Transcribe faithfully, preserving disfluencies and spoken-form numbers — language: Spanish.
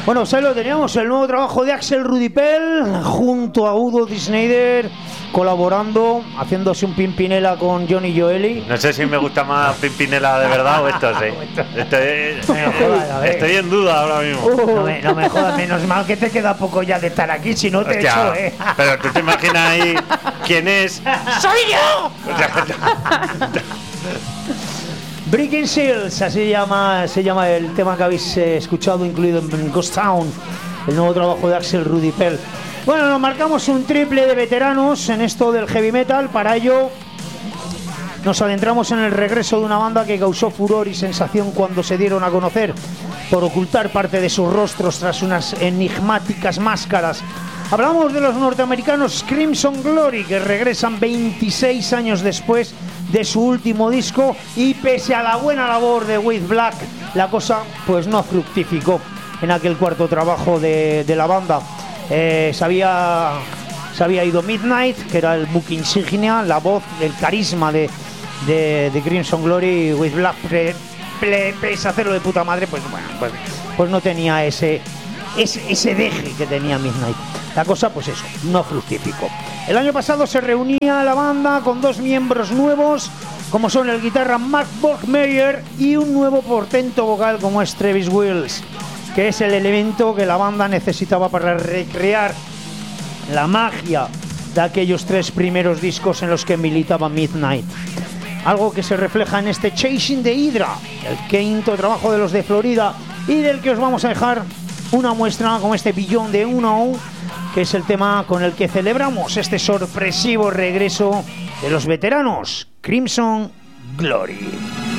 Bueno, pues ahí lo teníamos, el nuevo trabajo de Axel Rudipel junto a Udo Die Schneider, colaborando, haciéndose un Pimpinela con Johnny Joeli. No sé si me gusta más Pimpinela de verdad o esto, sí. Estoy, jodas, estoy en duda ahora mismo. Uh, no, me, no me jodas, menos mal que te queda poco ya de estar aquí, si no te Hostia, echo, ¿eh? Pero tú te imaginas ahí quién es. ¡Soy yo! Breaking Seals, así llama, se llama el tema que habéis eh, escuchado, incluido en Ghost Town, el nuevo trabajo de Axel Rudipel. Bueno, nos marcamos un triple de veteranos en esto del heavy metal. Para ello nos adentramos en el regreso de una banda que causó furor y sensación cuando se dieron a conocer por ocultar parte de sus rostros tras unas enigmáticas máscaras. Hablamos de los norteamericanos Crimson Glory, que regresan veintiséis años después de su último disco, y pese a la buena labor de With Black, la cosa pues no fructificó en aquel cuarto trabajo de, de la banda. Eh, se, había, se había ido Midnight, que era el book insignia, la voz, el carisma de, de, de Crimson Glory. Y With Black, pre, pre, pese a hacerlo de puta madre, pues bueno, pues, pues no tenía ese, ese, ese deje que tenía Midnight. La cosa, pues eso, no fructificó. El año pasado se reunía la banda con dos miembros nuevos, como son el guitarra Mark Borgmeyer y un nuevo portento vocal como es Travis Wills, que es el elemento que la banda necesitaba para recrear la magia de aquellos tres primeros discos en los que militaba Midnight. Algo que se refleja en este Chasing the Hydra, el quinto trabajo de los de Florida, y del que os vamos a dejar una muestra con este Beyond the Unknown, que es el tema con el que celebramos este sorpresivo regreso de los veteranos Crimson Glory.